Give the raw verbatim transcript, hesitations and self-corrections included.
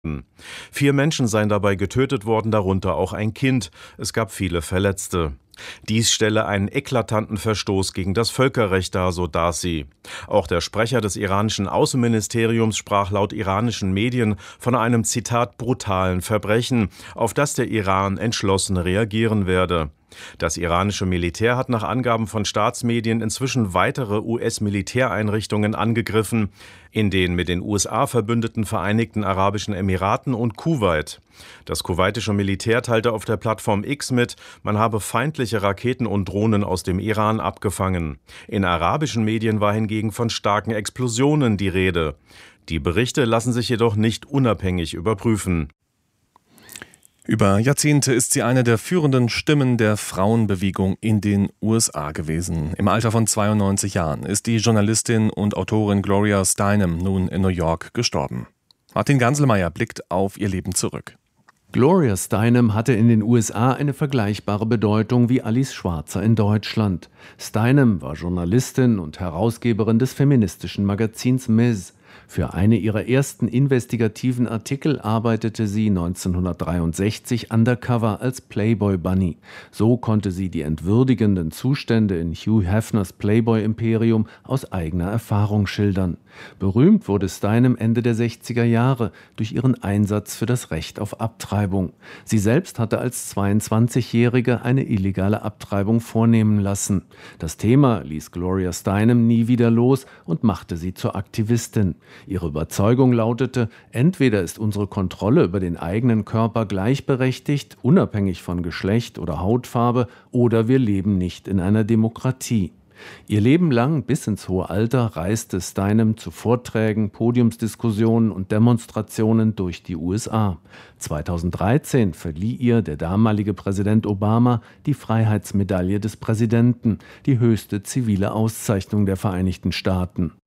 Vier Menschen seien dabei getötet worden, darunter auch ein Kind. Es gab viele Verletzte. Dies stelle einen eklatanten Verstoß gegen das Völkerrecht dar, so Darsi. Auch der Sprecher des iranischen Außenministeriums sprach laut iranischen Medien von einem, Zitat, brutalen Verbrechen, auf das der Iran entschlossen reagieren werde. Das iranische Militär hat nach Angaben von Staatsmedien inzwischen weitere U S-Militäreinrichtungen angegriffen, in den mit den U S A verbündeten Vereinigten Arabischen Emiraten und Kuwait. Das kuwaitische Militär teilte auf der Plattform X mit, man habe feindliche Raketen und Drohnen aus dem Iran abgefangen. In arabischen Medien war hingegen von starken Explosionen die Rede. Die Berichte lassen sich jedoch nicht unabhängig überprüfen. Über Jahrzehnte ist sie eine der führenden Stimmen der Frauenbewegung in den U S A gewesen. Im Alter von zweiundneunzig Jahren ist die Journalistin und Autorin Gloria Steinem nun in New York gestorben. Martin Ganselmeier blickt auf ihr Leben zurück. Gloria Steinem hatte in den U S A eine vergleichbare Bedeutung wie Alice Schwarzer in Deutschland. Steinem war Journalistin und Herausgeberin des feministischen Magazins Ms. Für eine ihrer ersten investigativen Artikel arbeitete sie neunzehnhundertdreiundsechzig undercover als Playboy Bunny. So konnte sie die entwürdigenden Zustände in Hugh Hefners Playboy-Imperium aus eigener Erfahrung schildern. Berühmt wurde Steinem Ende der sechziger Jahre durch ihren Einsatz für das Recht auf Abtreibung. Sie selbst hatte als zweiundzwanzigjährige eine illegale Abtreibung vornehmen lassen. Das Thema ließ Gloria Steinem nie wieder los und machte sie zur Aktivistin. Ihre Überzeugung lautete, entweder ist unsere Kontrolle über den eigenen Körper gleichberechtigt, unabhängig von Geschlecht oder Hautfarbe, oder wir leben nicht in einer Demokratie. Ihr Leben lang bis ins hohe Alter reiste Steinem zu Vorträgen, Podiumsdiskussionen und Demonstrationen durch die U S A. zweitausenddreizehn verlieh ihr der damalige Präsident Obama die Freiheitsmedaille des Präsidenten, die höchste zivile Auszeichnung der Vereinigten Staaten.